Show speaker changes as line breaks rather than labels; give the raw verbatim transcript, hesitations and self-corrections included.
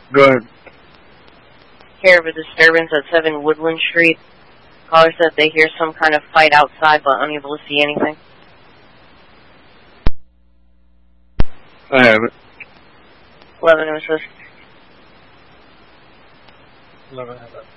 Go ahead.
Care of a disturbance at seven Woodland Street. Caller said they hear some kind of fight outside but unable to see anything.
I have it.
eleven assist.
eleven have it.